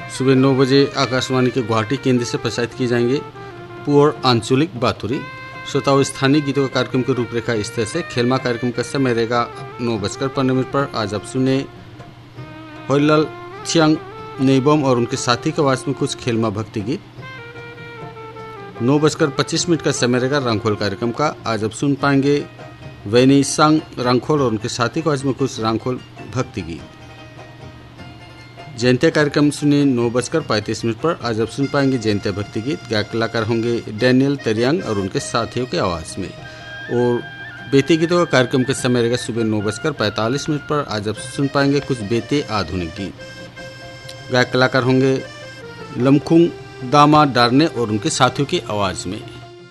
सुबह 9 बजे आकाशवाणी के गुवाहाटी केंद्र से प्रसारित किए जाएंगे पूर्ण आंचलिक बातुरी। श्रोताओं, स्थानीय गीतों का कार्यक्रम की रूपरेखा इस तरह से। खेलमा कार्यक्रम का समय रहेगा 9:15 पर। आज आप सुने होइलाल छियांग नेबम और उनके साथी के आवाज में कुछ खेलमा भक्ति गीत। 9:25 का समय रहेगा रांखोल कार्यक्रम का। आज आप सुन पाएंगे वैनी सांग रांखोल और उनके साथी के आवाज में कुछ रांखोल भक्ति गीत। जयंती कार्यक्रम सुनिए 9:35 पर। आज आप सुन पाएंगे जयंती भक्ति गीत। गायक कलाकार होंगे डैनियल तरियांग और उनके साथियों के आवाज़ में। और बेते गीतों का कार्यक्रम के समय रहेगा सुबह 9:45 पर। आज आप सुन पाएंगे कुछ बेते आधुनिक गीत। गायक कलाकार होंगे लमखुंग दामा डारने और उनके साथियों की आवाज़ में।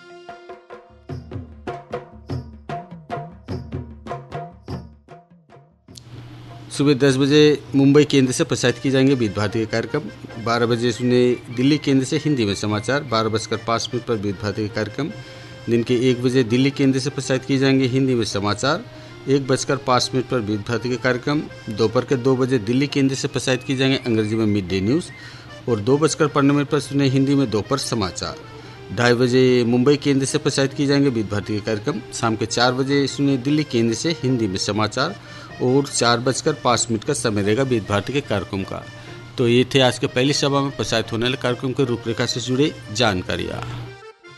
सुबह 10 बजे मुंबई केंद्र से प्रसारित किए जाएंगे विविध भारती के कार्यक्रम। 12 बजे सुने दिल्ली केंद्र से हिंदी में समाचार। 12:05 पर विविध भारती के कार्यक्रम। दिन के 1 बजे दिल्ली केंद्र से प्रसारित किए जाएंगे हिंदी में समाचार। 1:05 पर विविध भारती के कार्यक्रम। दोपहर के 2 बजे दिल्ली केंद्र से प्रसारित किए जाएंगे अंग्रेजी में मिड डे न्यूज़। और 2:15 पर सुने हिंदी में दोपहर समाचार। 2:30 बजे मुंबई केंद्र से प्रसारित किए जाएंगे विविध भारती के कार्यक्रम। शाम के 4 बजे सुने दिल्ली केंद्र से हिंदी में समाचार। और 4:05 का समय रहेगा विविध भारती के कार्यक्रम का। तो ये थे आज के पहली सभा में प्रसारित होने वाले कार्यक्रम के रूपरेखा से जुड़े जानकारियाँ।